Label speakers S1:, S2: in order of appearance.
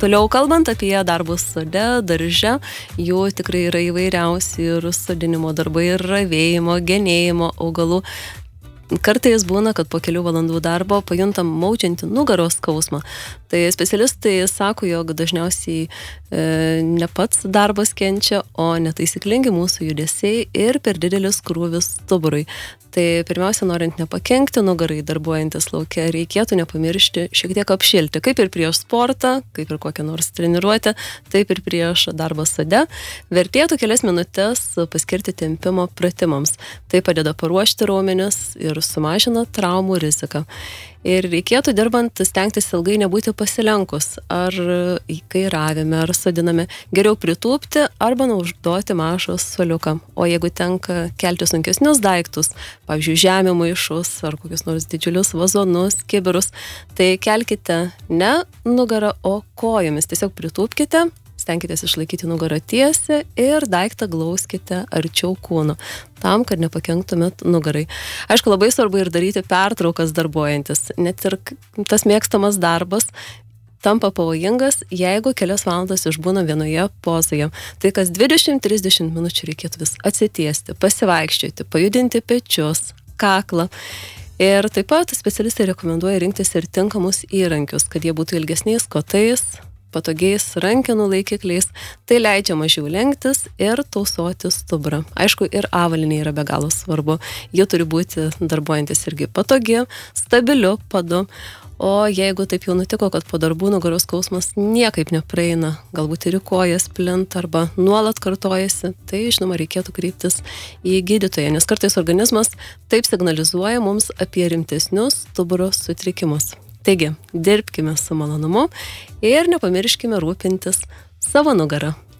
S1: Toliau kalbant apie darbus sode, darže, jų tikrai yra įvairiausi ir sodinimo darbai, ir ravėjimo, genėjimo augalų. Kartais būna, kad po kelių valandų darbo pajuntam maudžiantį nugaros skausmą. Tai specialistai sako, jog dažniausiai ne pats darbas kenčia, o netaisyklingi mūsų judesiai ir per didelis krūvis stuburui. Tai pirmiausia, norint nepakenkti nugarai darbuojantis lauke, reikėtų nepamiršti šiek tiek apšilti, kaip ir prieš sportą, kaip ir kokią nors treniruotę, taip ir prieš darbą sode. Vertėtų kelias minutės paskirti tempimo pratimams. Tai padeda paruošti raumenis ir sumažina traumų riziką. Ir reikėtų dirbant stengtis ilgai nebūti pasilenkus, ar kairavime, ar sodiname, geriau pritūpti arba naudoti mažą suoliuką. O jeigu tenka kelti sunkesnius daiktus, pavyzdžiui, žemių maišus ar kokius nors didžiulius vazonus, kibirus, tai kelkite ne nugarą, o kojomis. Tiesiog pritūpkite, stenkitės išlaikyti nugarą tiesią ir daiktą glauskite arčiau kūno, tam, kad nepakenktumėt nugarai. Aišku, labai svarbu ir daryti pertraukas darbuojantis. Net ir tas mėgstamas darbas tampa pavojingas, jeigu kelias valandas išbūna vienoje pozoje. Tai kas 20-30 minučių reikėtų vis atsitiesti, pasivaikščioti, pajudinti pečius, kaklą. Ir taip pat specialistai rekomenduoja rinktis ir tinkamus įrankius, kad jie būtų ilgesniais kotais, patogiais rankenų laikikliais, tai leidžia mažiau lenktis ir tausoti stuburą. Aišku, ir avalynė yra be galo svarbu. Jie turi būti darbuojantis irgi patogi, stabiliu padu. O jeigu taip jau nutiko, kad po darbų nugaros skausmas niekaip nepraeina, galbūt ir į kojas plint arba nuolat kartojasi, tai žinoma reikėtų kreiptis į gydytoją, nes kartais organizmas taip signalizuoja mums apie rimtesnius stuburo sutrikimus. Taigi, dirbkime su malonumu ir nepamirškime rūpintis savo nugarą.